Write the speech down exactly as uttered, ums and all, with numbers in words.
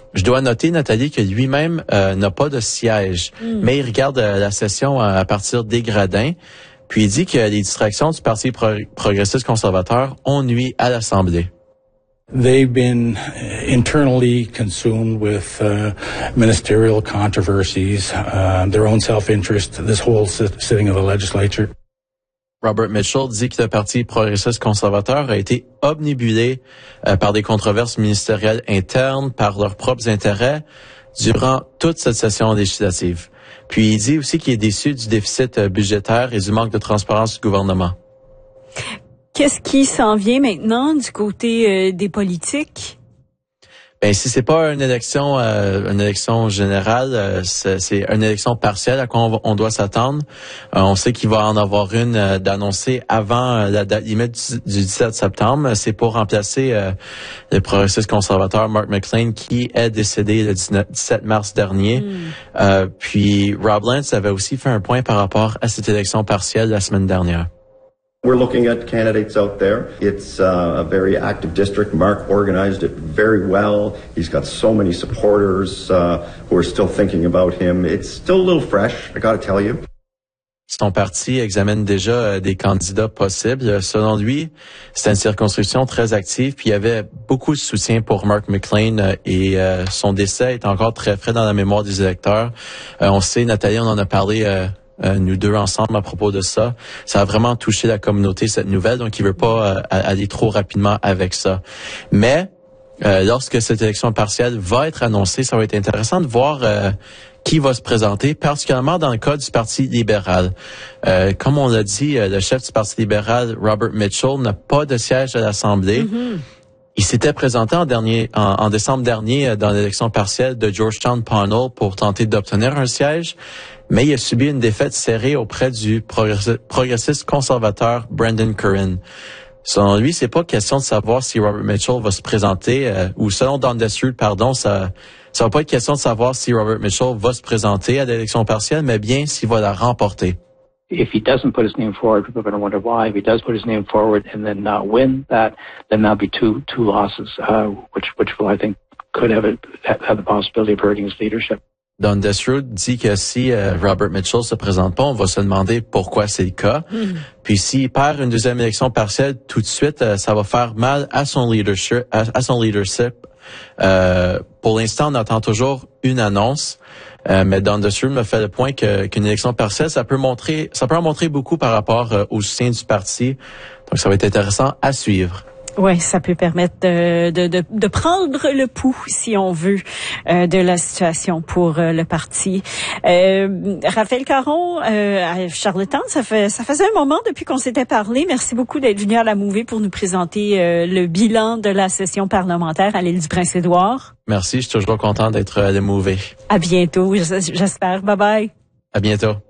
Je dois noter, Nathalie, que lui-même euh, n'a pas de siège, mm. mais il regarde euh, la session à, à partir des gradins, puis il dit que les distractions du Parti pro- progressiste conservateur ont nui à l'Assemblée. They've been internally consumed with uh, ministerial controversies, uh, their own self-interest, this whole sit- sitting of the legislature. Robert Mitchell dit que le Parti progressiste conservateur a été obnubilé euh, par des controverses ministérielles internes, par leurs propres intérêts, durant toute cette session législative. Puis il dit aussi qu'il est déçu du déficit budgétaire et du manque de transparence du gouvernement. Qu'est-ce qui s'en vient maintenant du côté euh, des politiques? Ben si c'est pas une élection, euh, une élection générale, euh, c'est, c'est une élection partielle à quoi on, on doit s'attendre. Euh, on sait qu'il va en avoir une euh, d'annoncée avant euh, la date limite du, du dix-sept septembre. C'est pour remplacer euh, le progressiste conservateur Mark McLean qui est décédé le dix-sept mars dernier. Mm. Euh, puis Rob Lance avait aussi fait un point par rapport à cette élection partielle la semaine dernière. We're looking at candidates out there. It's uh, a very active district. Mark organized it very well. He's got so many supporters uh, who are still thinking about him. It's still a little fresh, I gotta tell you. Son parti examine déjà euh, des candidats possibles. Selon lui, c'est une circonscription très active, puis il y avait beaucoup de soutien pour Mark McLean euh, et euh, son décès est encore très frais dans la mémoire des électeurs. Euh, on sait, Nathalie, on en a parlé euh, Euh, nous deux ensemble à propos de ça. Ça a vraiment touché la communauté, cette nouvelle, donc il veut pas euh, aller trop rapidement avec ça. Mais euh, lorsque cette élection partielle va être annoncée, ça va être intéressant de voir euh, qui va se présenter, particulièrement dans le cas du Parti libéral. Euh, comme on l'a dit, euh, le chef du Parti libéral, Robert Mitchell, n'a pas de siège à l'Assemblée. Mm-hmm. Il s'était présenté en, dernier, en, en décembre dernier dans l'élection partielle de Georgetown Pownell pour tenter d'obtenir un siège, mais il a subi une défaite serrée auprès du progressiste conservateur Brendan Curran. Selon lui, c'est pas question de savoir si Robert Mitchell va se présenter, euh, ou selon Don Destrude, pardon, ça ça va pas être question de savoir si Robert Mitchell va se présenter à l'élection partielle, mais bien s'il va la remporter. If he doesn't put his name forward, people are going to wonder why. If he does put his name forward and then not win that, then that'll be two two losses, uh, which which will I think could have, a, have the possibility of hurting his leadership. Don Destrude dit que si euh, Robert Mitchell se présente pas, on va se demander pourquoi c'est le cas. Mm. Puis s'il perd une deuxième élection partielle tout de suite, euh, ça va faire mal à son leadership. À, à son leadership. Euh, pour l'instant, on attend toujours une annonce. Euh, mais Don Destrude me fait le point que qu'une élection partielle, ça peut montrer, ça peut en montrer beaucoup par rapport euh, au soutien du parti. Donc, ça va être intéressant à suivre. Oui, ça peut permettre de, de, de, de prendre le pouls, si on veut, euh, de la situation pour euh, le parti. Euh, Raphaël Caron, euh, à Charlottetown, ça fait ça faisait un moment depuis qu'on s'était parlé. Merci beaucoup d'être venu à la Mouvée pour nous présenter euh, le bilan de la session parlementaire à l'île du Prince-Édouard. Merci, je suis toujours content d'être à la Mouvée. À bientôt, j'espère. Bye bye. À bientôt.